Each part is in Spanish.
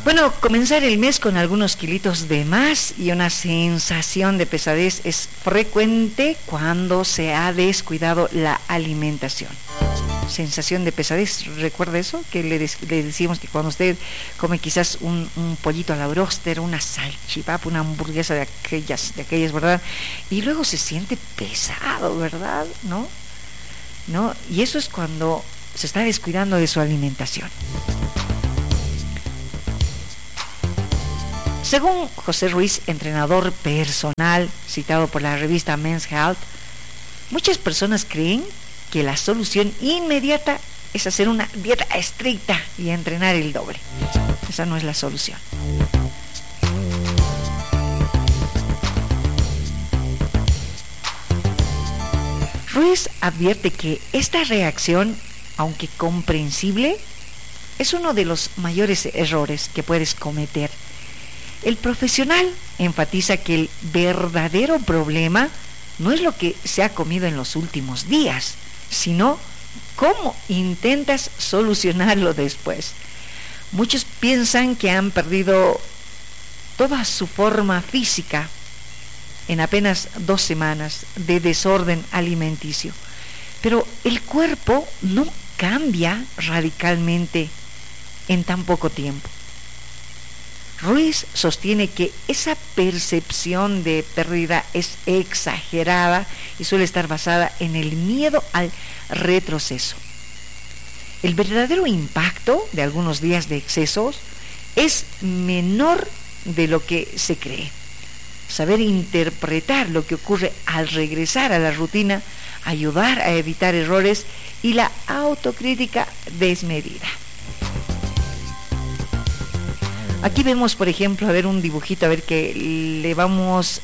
Bueno, comenzar el mes con algunos kilitos de más y una sensación de pesadez es frecuente cuando se ha descuidado la alimentación. Sensación de pesadez, ¿recuerda eso? Que le decimos que cuando usted come quizás un pollito a la bróster, una salchipapa, una hamburguesa de aquellas, ¿verdad? Y luego se siente pesado, ¿verdad? ¿No? Y eso es cuando se está descuidando de su alimentación. Según José Ruiz, entrenador personal citado por la revista Men's Health, muchas personas creen que la solución inmediata es hacer una dieta estricta y entrenar el doble. Esa no es la solución. Ruiz advierte que esta reacción, aunque comprensible, es uno de los mayores errores que puedes cometer. El profesional enfatiza que el verdadero problema no es lo que se ha comido en los últimos días, sino cómo intentas solucionarlo después. Muchos piensan que han perdido toda su forma física en apenas 2 semanas de desorden alimenticio, pero el cuerpo no cambia radicalmente en tan poco tiempo. Ruiz sostiene que esa percepción de pérdida es exagerada y suele estar basada en el miedo al retroceso. El verdadero impacto de algunos días de excesos es menor de lo que se cree. Saber interpretar lo que ocurre al regresar a la rutina, ayudar a evitar errores y la autocrítica desmedida. Aquí vemos, por ejemplo, a ver un dibujito, a ver que le vamos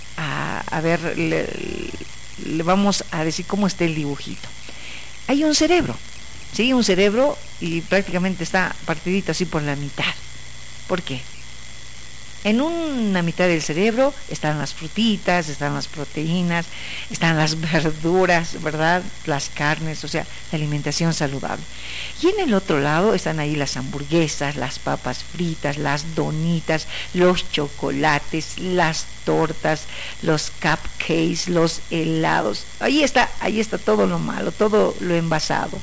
le vamos a decir cómo está el dibujito. Hay un cerebro, ¿sí? Un cerebro y prácticamente está partidito así por la mitad. ¿Por qué? En una mitad del cerebro están las frutitas, están las proteínas, están las verduras, ¿verdad? Las carnes, o sea, la alimentación saludable. Y en el otro lado están ahí las hamburguesas, las papas fritas, las donitas, los chocolates, las tortas, los cupcakes, los helados. Ahí está todo lo malo, todo lo envasado.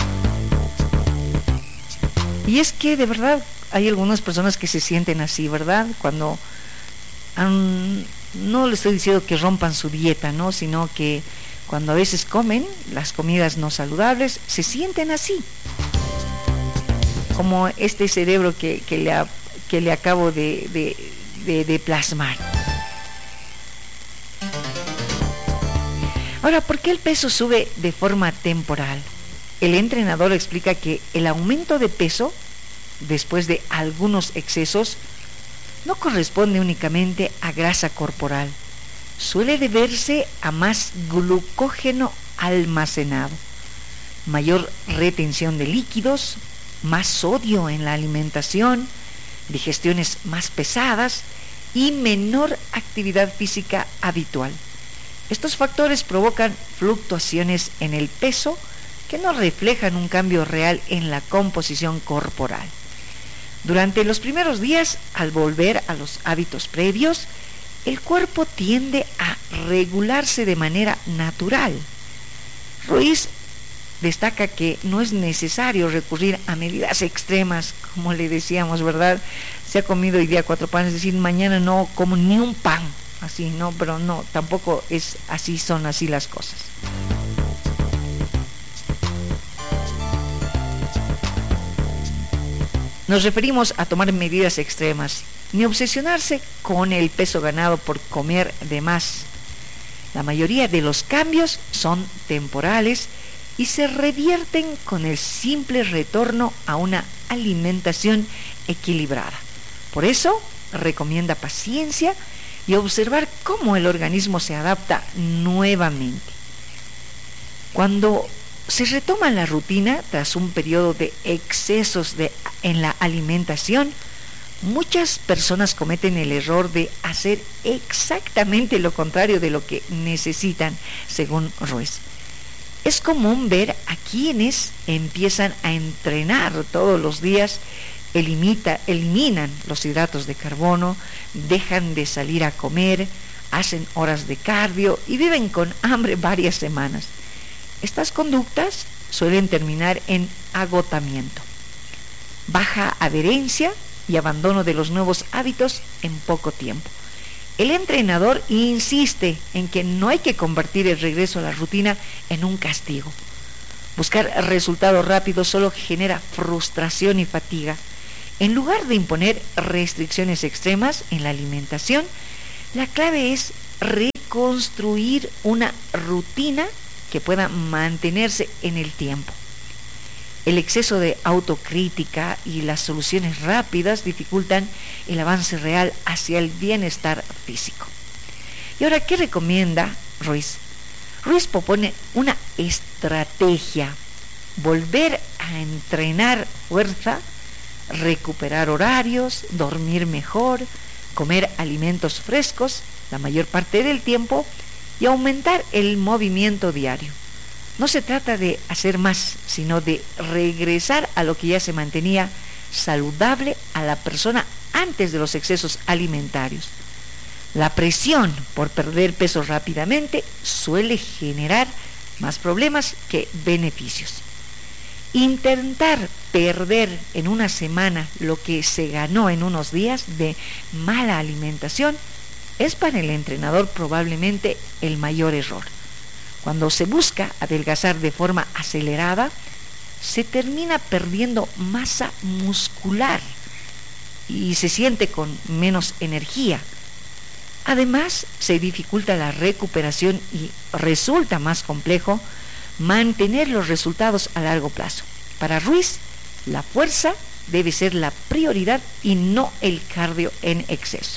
Y es que de verdad hay algunas personas que se sienten así, ¿verdad? Cuando no le estoy diciendo que rompan su dieta, ¿no? Sino que cuando a veces comen las comidas no saludables, se sienten así. Como este cerebro que le acabo de plasmar. Ahora, ¿por qué el peso sube de forma temporal? El entrenador explica que el aumento de peso después de algunos excesos no corresponde únicamente a grasa corporal, suele deberse a más glucógeno almacenado, mayor retención de líquidos, más sodio en la alimentación, digestiones más pesadas y menor actividad física habitual. Estos factores provocan fluctuaciones en el peso que no reflejan un cambio real en la composición corporal. Durante los primeros días, al volver a los hábitos previos, el cuerpo tiende a regularse de manera natural. Ruiz destaca que no es necesario recurrir a medidas extremas, como le decíamos, ¿verdad? Se ha comido hoy día 4 panes, es decir, mañana no como ni un pan, así, no, pero no, tampoco es así, son así las cosas. Nos referimos a tomar medidas extremas, ni obsesionarse con el peso ganado por comer de más. La mayoría de los cambios son temporales y se revierten con el simple retorno a una alimentación equilibrada. Por eso, recomienda paciencia y observar cómo el organismo se adapta nuevamente. Cuando se retoma la rutina tras un periodo de excesos en la alimentación, muchas personas cometen el error de hacer exactamente lo contrario de lo que necesitan, según Ruiz. Es común ver a quienes empiezan a entrenar todos los días eliminan los hidratos de carbono, dejan de salir a comer, hacen horas de cardio y viven con hambre varias semanas. Estas conductas suelen terminar en agotamiento, baja adherencia y abandono de los nuevos hábitos en poco tiempo. El entrenador insiste en que no hay que convertir el regreso a la rutina en un castigo. Buscar resultados rápidos solo genera frustración y fatiga. En lugar de imponer restricciones extremas en la alimentación, la clave es reconstruir una rutina que pueda mantenerse en el tiempo. El exceso de autocrítica y las soluciones rápidas dificultan el avance real hacia el bienestar físico. Y ahora, ¿qué recomienda Ruiz? Ruiz propone una estrategia: volver a entrenar fuerza, recuperar horarios, dormir mejor, comer alimentos frescos la mayor parte del tiempo y aumentar el movimiento diario. No se trata de hacer más, sino de regresar a lo que ya se mantenía saludable a la persona antes de los excesos alimentarios. La presión por perder peso rápidamente suele generar más problemas que beneficios. Intentar perder en una semana lo que se ganó en unos días de mala alimentación es para el entrenador probablemente el mayor error. Cuando se busca adelgazar de forma acelerada, se termina perdiendo masa muscular y se siente con menos energía. Además, se dificulta la recuperación y resulta más complejo mantener los resultados a largo plazo. Para Ruiz, la fuerza debe ser la prioridad y no el cardio en exceso.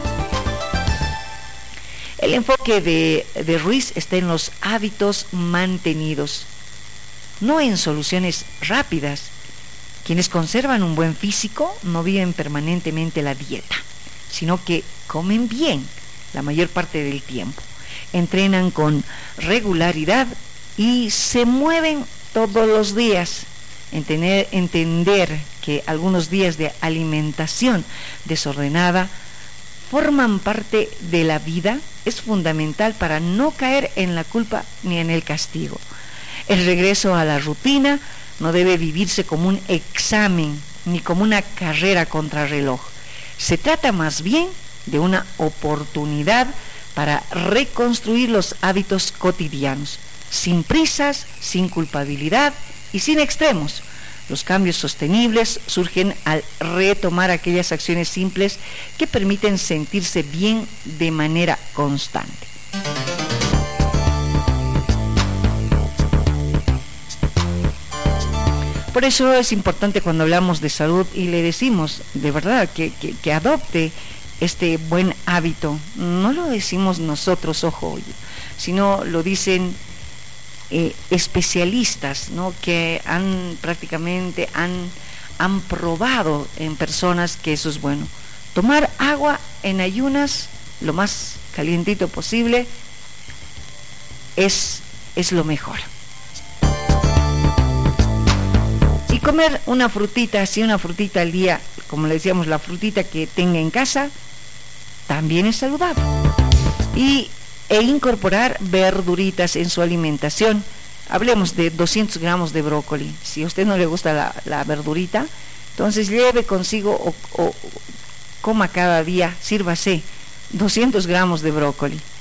El enfoque de Ruiz está en los hábitos mantenidos, no en soluciones rápidas. Quienes conservan un buen físico no viven permanentemente la dieta, sino que comen bien la mayor parte del tiempo, entrenan con regularidad y se mueven todos los días. Entender que algunos días de alimentación desordenada forman parte de la vida es fundamental para no caer en la culpa ni en el castigo. El regreso a la rutina no debe vivirse como un examen ni como una carrera contrarreloj. Se trata más bien de una oportunidad para reconstruir los hábitos cotidianos, sin prisas, sin culpabilidad y sin extremos. Los cambios sostenibles surgen al retomar aquellas acciones simples que permiten sentirse bien de manera constante. Por eso es importante cuando hablamos de salud y le decimos de verdad que adopte este buen hábito. No lo decimos nosotros, ojo, sino lo dicen especialistas, ¿no?, que han probado en personas que eso es bueno. Tomar agua en ayunas lo más calientito posible es lo mejor. Y comer una frutita al día, como le decíamos, la frutita que tenga en casa, también es saludable. E incorporar verduritas en su alimentación. Hablemos de 200 gramos de brócoli. Si a usted no le gusta la verdurita, entonces lleve consigo o coma cada día, sírvase 200 gramos de brócoli.